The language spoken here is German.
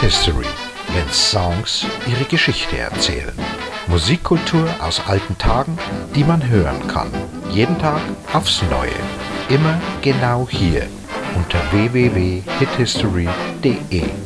History, wenn Songs ihre Geschichte erzählen. Musikkultur aus alten Tagen, die man hören kann. Jeden Tag aufs Neue. Immer genau hier unter www.hithistory.de.